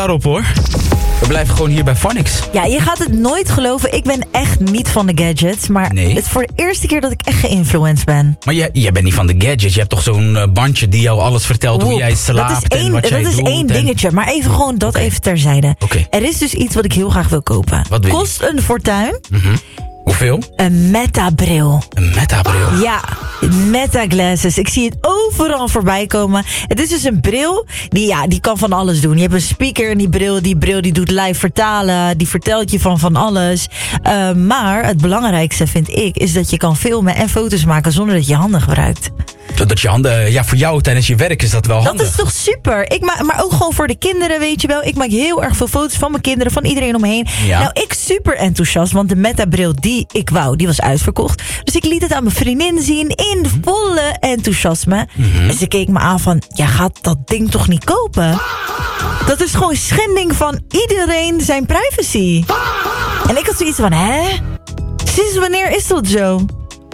Daarop hoor. We blijven gewoon hier bij Phonics. Ja, je gaat het nooit geloven. Ik ben echt niet van de gadgets. Maar het is voor de eerste keer dat ik echt geïnfluenced ben. Maar jij bent niet van de gadgets. Je hebt toch zo'n bandje die jou alles vertelt hoe jij slaapt en wat jij doet. Dat is één dingetje. Maar even gewoon dat even terzijde. Er is dus iets wat ik heel graag wil kopen. Wat wil je? Kost een fortuin. Hoeveel? Een Meta-bril. Een Meta-bril? Ja, Meta-glasses. Ik zie het overal voorbij komen. Het is dus een bril die kan van alles doen. Je hebt een speaker in die bril die doet live vertalen. Die vertelt je van alles. Maar het belangrijkste vind ik is dat je kan filmen en foto's maken zonder dat je handen gebruikt. Dat je handen, voor jou tijdens je werk is dat wel handig. Dat is toch super? Maar ook gewoon voor de kinderen, weet je wel. Ik maak heel erg veel foto's van mijn kinderen, van iedereen om me heen. Ja. Nou, ik super enthousiast, want de Meta-bril die ik wou, die was uitverkocht. Dus ik liet het aan mijn vriendin zien in volle enthousiasme. En ze keek me aan van, jij gaat dat ding toch niet kopen? Dat is gewoon schending van iedereen zijn privacy. En ik had zoiets van, sinds wanneer is dat zo?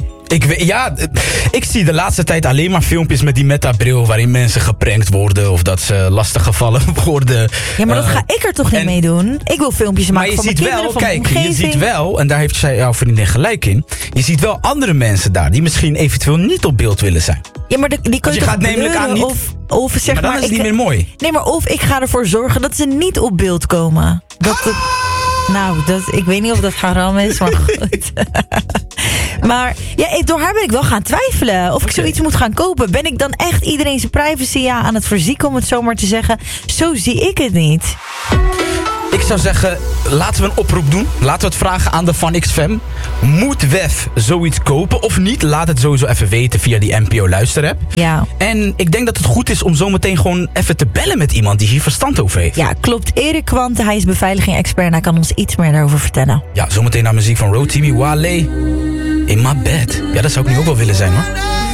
Ik zie de laatste tijd alleen maar filmpjes met die Meta-bril waarin mensen geprankt worden of dat ze lastiggevallen worden. Ja, maar dat ga ik er toch niet mee doen? Ik wil filmpjes maken van mijn kinderen, van mijn omgeving. Je ziet wel, en daar heeft jouw vriendin gelijk in, je ziet wel andere mensen daar die misschien eventueel niet op beeld willen zijn. Ja, maar die kun je toch blurren of zeg maar dan is het niet meer mooi. Nee, maar of ik ga ervoor zorgen dat ze niet op beeld komen. Ik weet niet of dat haram is, maar goed. Maar door haar ben ik wel gaan twijfelen of ik zoiets moet gaan kopen. Ben ik dan echt iedereen zijn privacy aan het verzieken, om het zo maar te zeggen? Zo zie ik het niet. Ik zou zeggen, laten we een oproep doen. Laten we het vragen aan de Phonics Fam. Moet WEF zoiets kopen of niet? Laat het sowieso even weten via die NPO luisterapp. Ja. En ik denk dat het goed is om zometeen gewoon even te bellen met iemand die hier verstand over heeft. Ja, klopt. Erik Kwante, hij is beveiliging-expert en hij kan ons iets meer daarover vertellen. Ja, zometeen naar muziek van Road TV, Wale, In My Bed. Ja, dat zou ik nu ook wel willen zijn hoor.